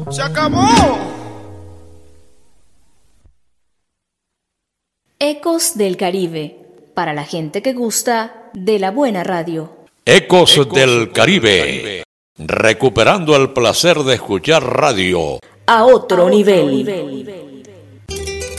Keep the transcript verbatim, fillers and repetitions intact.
¡Se acabó! Ecos del Caribe, para la gente que gusta de la buena radio. Ecos, Ecos del Caribe, Caribe, recuperando el placer de escuchar radio a otro, a otro nivel. nivel.